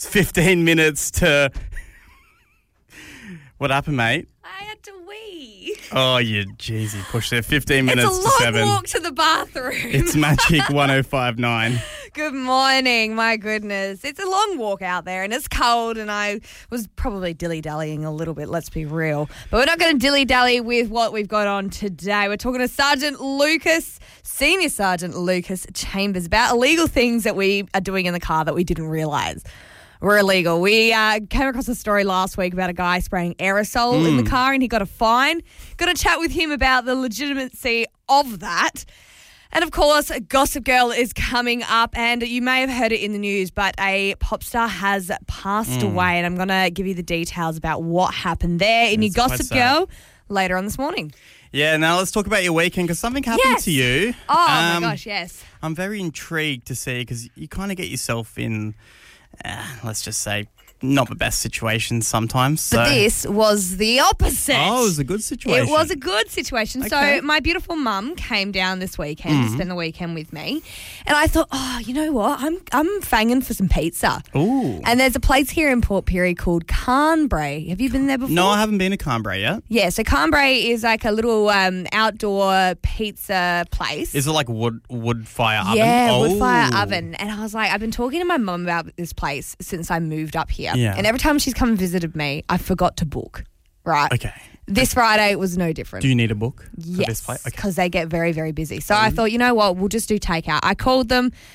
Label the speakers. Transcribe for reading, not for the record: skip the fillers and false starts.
Speaker 1: 15 minutes to... What happened, mate?
Speaker 2: I had to wee.
Speaker 1: Oh, you jeez, pushed it. 15 minutes
Speaker 2: It's a
Speaker 1: to
Speaker 2: long
Speaker 1: 7.
Speaker 2: walk to the bathroom.
Speaker 1: It's Magic 105.9.
Speaker 2: Good morning. My goodness. It's a long walk out there and it's cold and I was probably dilly-dallying a little bit, let's be real. But we're not going to dilly-dally with what we've got on today. We're talking to Senior Sergeant Lucas Chambers about illegal things that we are doing in the car that we didn't realise were illegal. We came across a story last week about a guy spraying aerosol in the car and he got a fine. Going to chat with him about the legitimacy of that. And, of course, Gossip Girl is coming up, and you may have heard it in the news, but a pop star has passed away, and I'm going to give you the details about what happened there in your Gossip Girl later on this morning.
Speaker 1: Yeah, now let's talk about your weekend because something happened to you.
Speaker 2: Oh, my gosh, yes.
Speaker 1: I'm very intrigued to see because you kind of get yourself in, let's just say, not the best situations sometimes.
Speaker 2: But this was the opposite.
Speaker 1: Oh, it was a good situation.
Speaker 2: It was a good situation.
Speaker 1: Okay.
Speaker 2: So my beautiful mum came down this weekend to spend the weekend with me. And I thought, oh, you know what? I'm fanging for some pizza.
Speaker 1: Ooh.
Speaker 2: And there's a place here in Port Pirie called Carnbray. Have you been there before?
Speaker 1: No, I haven't been to Canberra yet.
Speaker 2: Yeah, so Carnbray is like a little outdoor pizza place.
Speaker 1: Is it like wood fire oven?
Speaker 2: Yeah,
Speaker 1: oh.
Speaker 2: wood fire oven. And I was like, I've been talking to my mum about this place since I moved up here.
Speaker 1: Yeah.
Speaker 2: And every time she's come and visited me, I forgot to book. Right.
Speaker 1: Okay.
Speaker 2: This Friday was no different.
Speaker 1: Do you need a book for this
Speaker 2: Yes,
Speaker 1: place? Okay.
Speaker 2: because they get very, very busy. So I thought, you know what, we'll just do takeout. I called them.